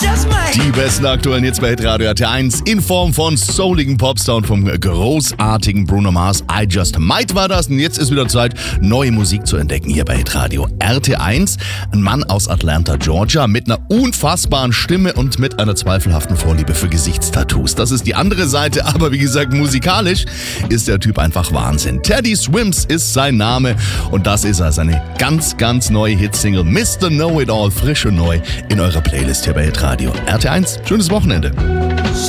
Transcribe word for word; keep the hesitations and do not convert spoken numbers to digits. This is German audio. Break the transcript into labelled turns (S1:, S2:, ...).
S1: Die besten aktuellen Hits bei Hitradio R T eins in Form von souligen Popstar und vom großartigen Bruno Mars. I Just Might war das und jetzt ist wieder Zeit, neue Musik zu entdecken hier bei Hitradio R T eins. Ein Mann aus Atlanta, Georgia mit einer unfassbaren Stimme und mit einer zweifelhaften Vorliebe für Gesichtstattoos. Das ist die andere Seite, aber wie gesagt, musikalisch ist der Typ einfach Wahnsinn. Teddy Swims ist sein Name und das ist er, seine ganz, ganz neue Hitsingle Mister Know-It-All, frisch und neu in eurer Playlist hier bei Hitradio R T eins. Schönes Wochenende.